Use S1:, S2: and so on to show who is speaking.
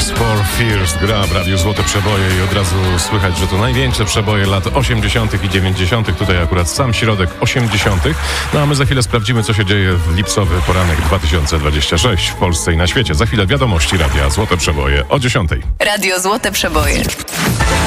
S1: Tears for Fears gra w Radiu Złote Przeboje i od razu słychać, że to największe przeboje lat 80. i 90. Tutaj akurat sam środek 80. No a my za chwilę sprawdzimy, co się dzieje w lipcowy poranek 2026 w Polsce i na świecie. Za chwilę wiadomości Radia Złote Przeboje o 10.
S2: Radio Złote Przeboje.